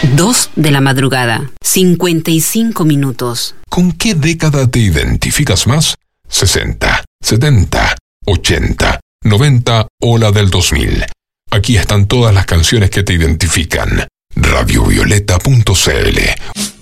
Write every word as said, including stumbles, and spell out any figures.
Dos de la madrugada, cincuenta y cinco minutos. ¿Con qué década te identificas más? ¿sesenta, setenta, ochenta, noventa o la del dos mil? Aquí están todas las canciones que te identifican. radiovioleta punto c l